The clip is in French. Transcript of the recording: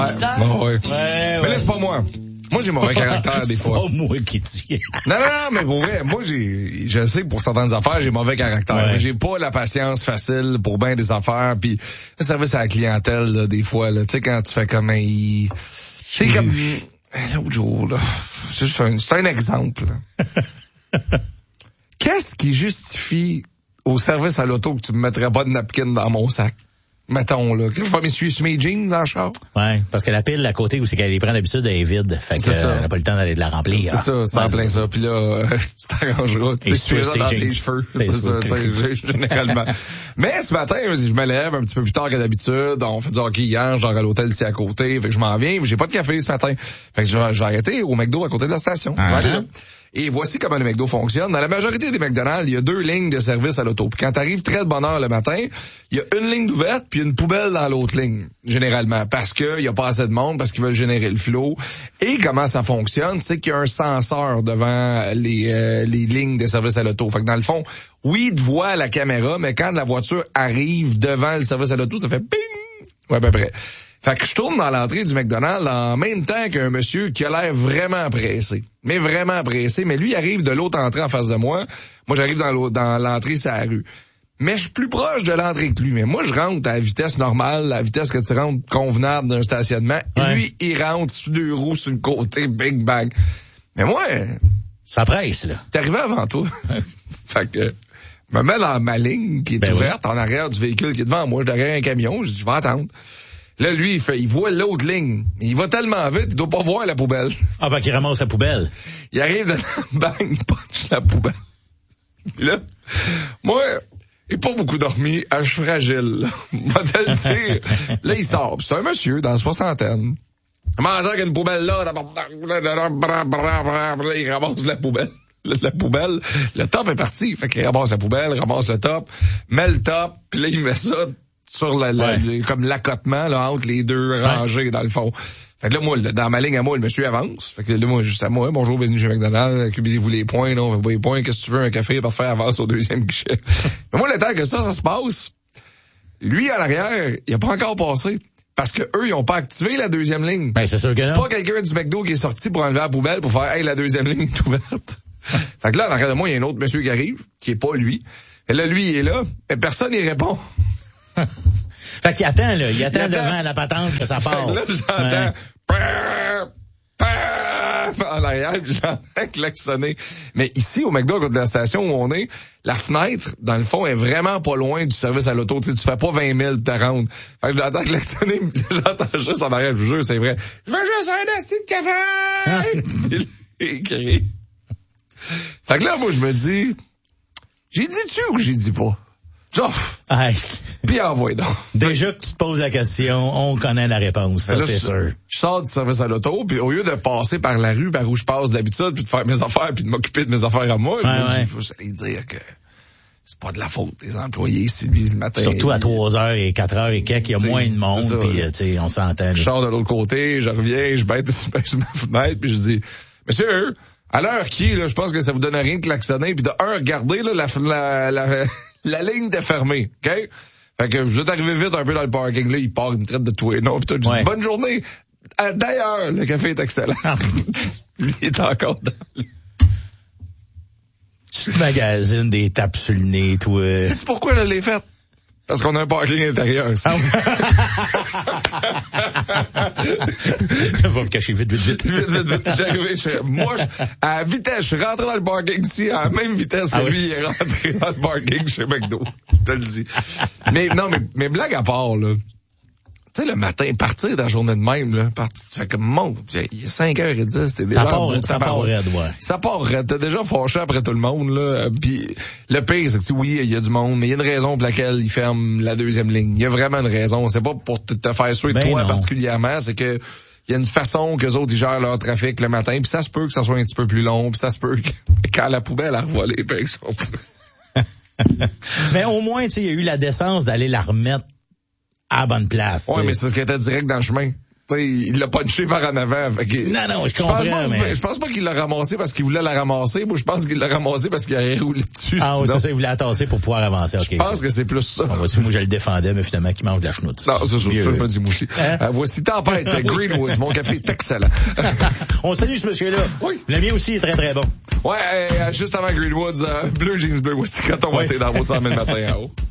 Ouais. Mais là, c'est pas moi. Moi, j'ai mauvais caractère des fois. C'est pas moi qui dis. Non, mais pour vrai, moi, je sais que pour certaines affaires, j'ai mauvais caractère. Ouais. J'ai pas la patience facile pour bien des affaires, puis le service à la clientèle, là, des fois, là, tu sais, quand tu fais comme c'est comme l'autre jour, là. C'est un exemple, là. Qu'est-ce qui justifie au service à l'auto que tu me mettrais pas de napkin dans mon sac? Mettons, là, que je vais m'essuyer sur mes jeans dans le char. Ouais, parce que la pile à côté où c'est qu'elle les prend d'habitude, elle est vide. Fait que, elle n'a pas le temps d'aller de la remplir. C'est ça, c'est en plein ça. Puis là, tu t'arrangeras, tu t'essuieras dans tes cheveux. C'est ça, généralement. Mais ce matin, je me lève un petit peu plus tard que d'habitude. On fait du hockey hier, genre à l'hôtel ici à côté. Fait que je m'en viens, j'ai pas de café ce matin. Fait que je vais arrêter au McDo à côté de la station. Je vais aller là. Et voici comment le McDo fonctionne. Dans la majorité des McDonald's, il y a 2 lignes de service à l'auto. Puis quand t'arrives très de bonne heure le matin, il y a une ligne d'ouverte puis une poubelle dans l'autre ligne, généralement. Parce que il y a pas assez de monde, parce qu'ils veulent générer le flot. Et comment ça fonctionne, c'est qu'il y a un senseur devant les lignes de service à l'auto. Fait que dans le fond, oui, il te voit à la caméra, mais quand la voiture arrive devant le service à l'auto, ça fait ping! Ouais, à peu près. Fait que je tourne dans l'entrée du McDonald's en même temps qu'un monsieur qui a l'air vraiment pressé. Mais vraiment pressé. Mais lui, il arrive de l'autre entrée en face de moi. Moi, j'arrive dans l'entrée sur la rue. Mais je suis plus proche de l'entrée que lui. Mais moi, je rentre à la vitesse normale, la vitesse que tu rentres convenable d'un stationnement. Ouais. Lui, il rentre sous 2 roues sur le côté, big bang. Mais moi... Ça presse, là. T'es arrivé avant toi. Fait que... Je me mets dans ma ligne qui est ouverte en arrière du véhicule qui est devant moi. Je suis derrière un camion. Je dis, je vais attendre. Là, lui, il voit l'autre ligne. Il va tellement vite, il doit pas voir la poubelle. Ah, ben, qu'il ramasse la poubelle. Il arrive dans bang, il punch la poubelle. Puis là, moi, j'ai pas beaucoup dormi, je suis fragile, là. Moi, te le dire. Là, il sort. C'est un monsieur dans la soixantaine. Il mange avec une poubelle là, il ramasse la poubelle. La poubelle, le top est parti. Fait qu'il ramasse la poubelle, ramasse le top, met le top, puis là, il met ça sur comme l'accotement là entre les 2 rangées dans le fond. Fait que là, moi, dans ma ligne à moi, le monsieur avance. Fait que là, moi, juste à moi, bonjour, bienvenue chez McDonald's, accumulez-vous les points, non, les points, qu'est-ce que tu veux, un café pour faire avance au 2e guichet. Mais moi, le temps que ça se passe, lui, à l'arrière, il a pas encore passé. Parce que eux, ils ont pas activé la 2e ligne. Ben, c'est sûr que non. C'est pas quelqu'un du McDo qui est sorti pour enlever la poubelle pour faire, hey, la 2e ligne est ouverte. Fait que là, en arrière de moi, il y a un autre monsieur qui arrive, qui est pas lui. Et là, lui, il est là, mais personne n'y répond. Fait qu'il attend, là. Il attend devant la patente que ça part. Là, j'entends en arrière, puis j'entends klaxonner. Mais ici, au McDo, à côté de la station où on est, la fenêtre, dans le fond, est vraiment pas loin du service à l'auto. Tu sais, tu fais pas 20 000 de te rendre. Fait que j'entends klaxonner, j'entends juste en arrière, je vous jure, c'est vrai. Je veux juste un asti de café! Il crie. Fait que là, moi, je me dis, j'ai dit-tu ou j'ai dit pas? Genre, puis envoie donc. Déjà que tu te poses la question, on connaît la réponse, ça, c'est sûr. Je sors du service à l'auto, puis au lieu de passer par la rue, par où je passe d'habitude, puis de faire mes affaires, puis de m'occuper de mes affaires à moi, il faut dire que c'est pas de la faute des employés si lui, le matin... Surtout à 3h et 4h et quelques, il y a moins de monde, puis tu sais, on s'entend. Je sors de l'autre côté, je reviens, je baisse ma fenêtre, puis je dis, monsieur, à l'heure qui, là, je pense que ça vous donne rien de klaxonner, puis de regardez, là, la ligne était fermée, OK? Fait que je vais t'arriver vite un peu dans le parking. Là, il part, il me traite de tout et non. Pis je dis, bonne journée. D'ailleurs, le café est excellent. Lui, il est encore dans Tu magasines des tapes sur le nez, toi. Sais-tu pourquoi je l'ai fait? Parce qu'on a un parking intérieur. Va me cacher vite. Vite. J'arrivais, à la vitesse, je suis rentré dans le parking ici, à la même vitesse que lui, il est rentré dans le parking chez McDo. Je te le dis. Mais blague à part, là. Tu sais, le matin, partir de la journée de même, là, tu fais comme, mon Dieu, il est 5h10, c'était déjà... Ça part raide, ouais. Ça part raide. T'es déjà fâché après tout le monde, là. Puis le pire, c'est que, oui, il y a du monde, mais il y a une raison pour laquelle ils ferment la 2e ligne. Il y a vraiment une raison. C'est pas pour te faire suer toi particulièrement, c'est que il y a une façon qu'eux autres, ils gèrent leur trafic le matin, puis ça se peut que ça soit un petit peu plus long, puis ça se peut que quand la poubelle a revolé, par exemple. Mais au moins, tu sais, il y a eu la décence d'aller la remettre à la bonne place. Ouais, mais c'est ce qui était direct dans le chemin. il l'a punché par en avant. Non, je comprends, mais... Je pense pas qu'il l'a ramassé parce qu'il voulait la ramasser. Moi, je pense qu'il l'a ramassé parce qu'il a roulé dessus. Ah oui, c'est ça, il voulait la tasser pour pouvoir avancer. Okay, je pense que c'est plus ça. Bon, moi, je le défendais, mais finalement, qu'il mange de la chenoute. Non, c'est ça, je me dis, moi aussi. Voici Tempête, Greenwoods, mon café est excellent. On salue ce monsieur-là. Oui. Le mien aussi est très, très bon. Ouais, juste avant Greenwoods, bleu, jeans bleu, voici quand on va dans vos 100 000 matins en haut.